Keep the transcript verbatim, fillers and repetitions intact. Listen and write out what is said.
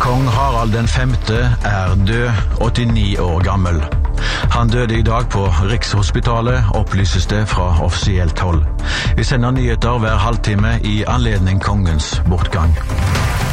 Kong Harald den femte er død, åttini år gammel. Han døde i dag på Rikshospitalet, opplyses det fra offisielt hold. Vi sender nyheter hver halvtime i anledning kongens bortgang.